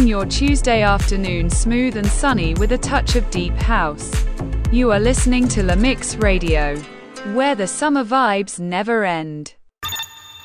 making your Tuesday afternoon smooth and sunny with a touch of deep house. You are listening to La Mix Radio, where the summer vibes never end.